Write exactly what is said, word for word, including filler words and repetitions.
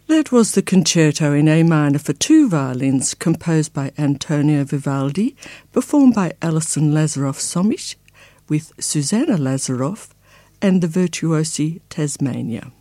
That was the concerto in A minor for two violins, composed by Antonio Vivaldi, performed by Alison Lazaroff-Somich with Susanna Lazaroff and the virtuosi Tasmania.